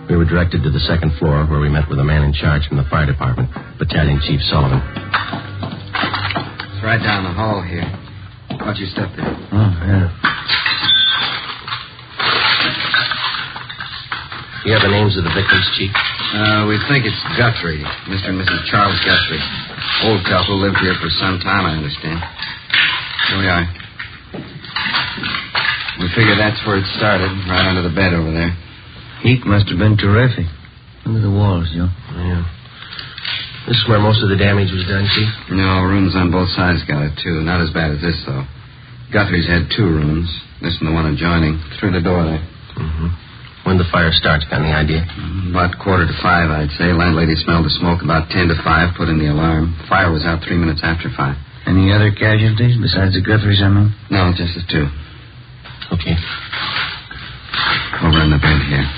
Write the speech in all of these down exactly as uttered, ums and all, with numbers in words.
We were directed to the second floor, where we met with a man in charge from the fire department, Battalion Chief Sullivan. It's right down the hall here. Watch your step there. Oh, yeah. You have the names of the victims, Chief? Uh, we think it's Guthrie, Mister and Missus Charles Guthrie. Old couple, lived here for some time, I understand. Here we are. We figure that's where it started, right under the bed over there. Heat must have been terrific. Under the walls, Joe. Yeah. This is where most of the damage was done, Chief? No, rooms on both sides got it, too. Not as bad as this, though. Guthrie's had two rooms. This and the one adjoining. Through the door there. Mm-hmm. When the fire starts, got any idea? About quarter to five, I'd say. Landlady smelled the smoke about ten to five, put in the alarm. Fire was out three minutes after five. Any other casualties besides the Guthries, I mean? No, just the two. Okay. Over in the bed here.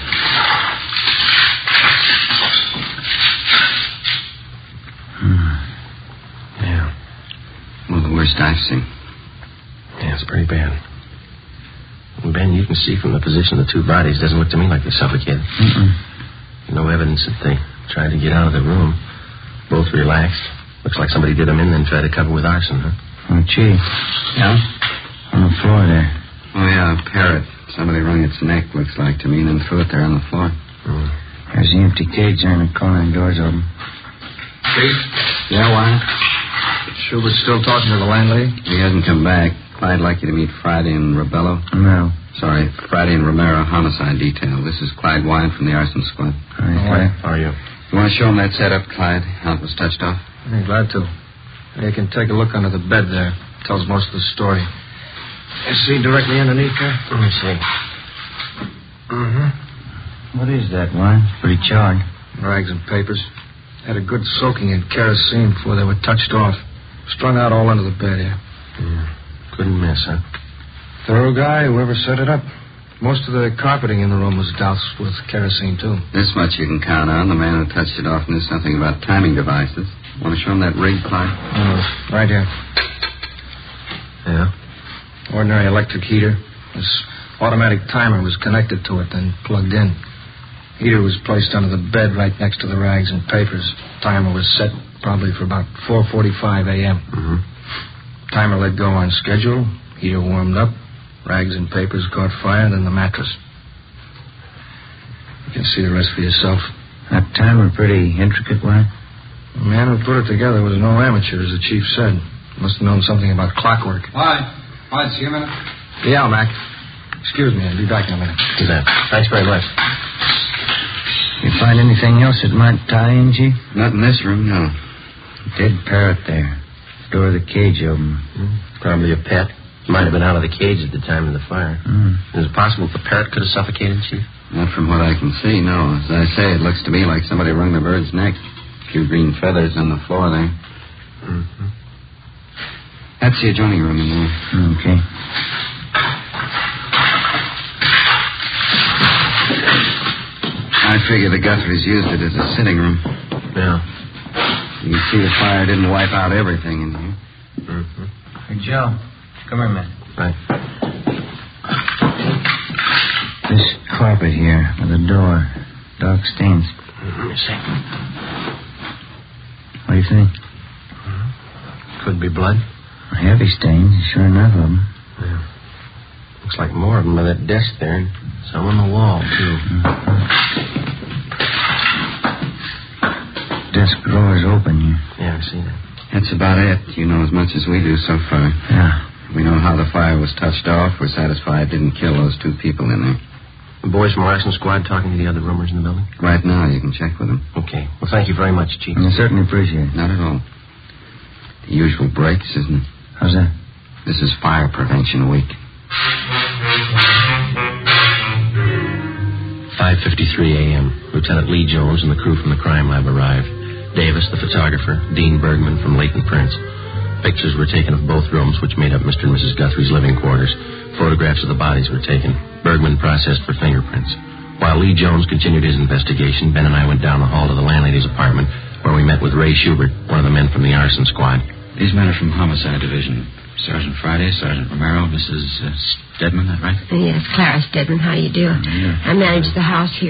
Hmm. Yeah. Well, the worst I've seen. Yeah, it's pretty bad. Ben, you can see from the position of the two bodies, doesn't look to me like they suffocated. Mm-mm. No evidence that they tried to get out of the room. Both relaxed. Looks like somebody did them in, then tried to cover with arson, huh? Oh, Chief. Yeah? On the floor there. Oh, yeah, a parrot. Somebody wrung its neck, looks like to me, and then threw it there on the floor. Mm. There's the empty cage there in the corner, and door's open. Chief? Yeah, why? Schubert's still talking to the landlady? He hasn't come back. I'd like you to meet Friday and Rebello. No. Sorry, Friday and Romero, homicide detail. This is Clyde Wine from the arson squad. Hi, Clyde. How are you? You want to show him that setup, Clyde? How it was touched off? I'm glad to. You can take a look under the bed there. Tells most of the story. You see directly underneath there? Let me see. Mm-hmm. What is that, Wine? Pretty charred. Rags and papers. Had a good soaking in kerosene before they were touched off. Strung out all under the bed here. Yeah. Couldn't miss, huh? Thorough guy, whoever set it up. Most of the carpeting in the room was doused with kerosene, too. This much you can count on. The man who touched it off knew something about timing devices. Want to show him that rig, Clyde? Oh, right here. Yeah? Ordinary electric heater. This automatic timer was connected to it, then plugged in. Heater was placed under the bed right next to the rags and papers. Timer was set probably for about four forty-five a.m. Mm-hmm. Timer let go on schedule. Heater warmed up. Rags and papers caught fire, then the mattress. You can see the rest for yourself. That timer pretty intricate, Wine? The man who put it together was no amateur, as the chief said. Must have known something about clockwork. Clyde. Clyde, see you a minute? Yeah, Mac. Excuse me, I'll be back in a minute. Do that. Thanks very much. You find anything else that might tie in, Chief? Not in this room, no. Dead parrot there. Door of the cage open. Mm, probably a pet. Might have been out of the cage at the time of the fire. Mm. Is it possible the parrot could have suffocated, Chief? Not from what I can see, no. As I say, it looks to me like somebody wrung the bird's neck. A few green feathers on the floor there. Mm-hmm. That's the adjoining room in there. Okay. I figure the Guthries used it as a sitting room. Yeah. You can see the fire didn't wipe out everything in here. Mm-hmm. Hey, Joe. Come here, man. Right. This carpet here with the door. Dark stains. Let me see. What do you think? Could be blood. Heavy stains. Sure enough of them. Yeah. Looks like more of them by that desk there. And some on the wall, too. Mm-hmm. Desk drawer's open here. Yeah, I see that. That's about it. You know as much as we do so far. Yeah. We know how the fire was touched off. We're satisfied it didn't kill those two people in there. The boys from arson squad talking to the other roomers in the building? Right now, you can check with them. Okay. Well, thank you very much, Chief. I certainly appreciate it. Not at all. The usual breaks, isn't it? How's that? This is Fire Prevention Week. five fifty-three a.m. Lieutenant Lee Jones and the crew from the crime lab arrived. Davis, the photographer, Dean Bergman from Leighton Prince. Pictures were taken of both rooms, which made up Mister and Missus Guthrie's living quarters. Photographs of the bodies were taken. Bergman processed for fingerprints. While Lee Jones continued his investigation, Ben and I went down the hall to the landlady's apartment, where we met with Ray Schubert, one of the men from the arson squad. These men are from Homicide Division. Sergeant Friday, Sergeant Romero, Missus Uh, Stedman, that right? Yes, Clara Stedman. How do you do? Yeah. I manage the house here.